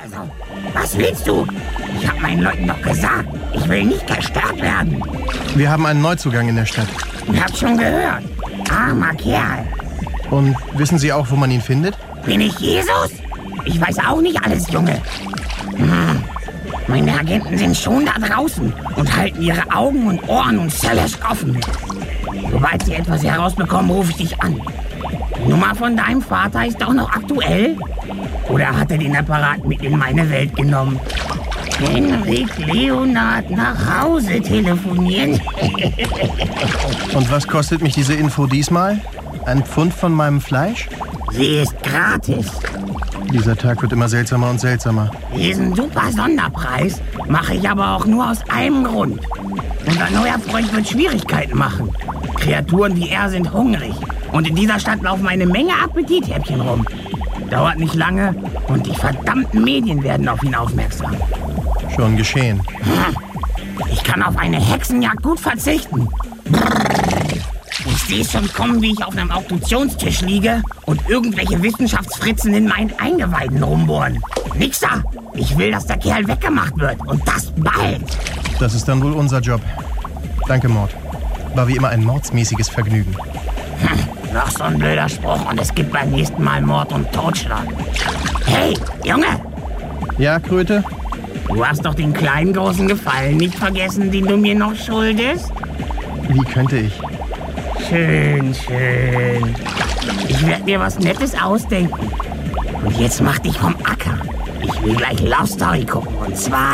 Also, was willst du? Ich habe meinen Leuten doch gesagt, ich will nicht gestört werden. Wir haben einen Neuzugang in der Stadt. Ich hab's schon gehört. Armer Kerl. Und wissen Sie auch, wo man ihn findet? Bin ich Jesus? Ich weiß auch nicht alles, Junge. Meine Agenten sind schon da draußen und halten ihre Augen und Ohren und Zelle offen. Sobald sie etwas herausbekommen, rufe ich dich an. Die Nummer von deinem Vater ist doch noch aktuell? Oder hat er den Apparat mit in meine Welt genommen? Henrik Leonard nach Hause telefonieren. Und was kostet mich diese Info diesmal? Ein Pfund von meinem Fleisch? Sie ist gratis. Dieser Tag wird immer seltsamer und seltsamer. Diesen super Sonderpreis mache ich aber auch nur aus einem Grund. Unser neuer Freund wird Schwierigkeiten machen. Kreaturen wie er sind hungrig. Und in dieser Stadt laufen eine Menge Appetithäppchen rum. Dauert nicht lange und die verdammten Medien werden auf ihn aufmerksam. Schon geschehen. Ich kann auf eine Hexenjagd gut verzichten. Ich sehe schon kommen, wie ich auf einem Auktionstisch liege und irgendwelche Wissenschaftsfritzen in meinen Eingeweiden rumbohren. Nixer! Ich will, dass der Kerl weggemacht wird. Und das bald. Das ist dann wohl unser Job. Danke, Mord. War wie immer ein mordsmäßiges Vergnügen. Noch so ein blöder Spruch und es gibt beim nächsten Mal Mord und Totschlag. Hey, Junge! Ja, Kröte? Du hast doch den kleinen großen Gefallen nicht vergessen, den du mir noch schuldest? Wie könnte ich? Schön, schön. Ich werde mir was Nettes ausdenken. Und jetzt mach dich vom Acker. Ich will gleich Love Story gucken. Und zwar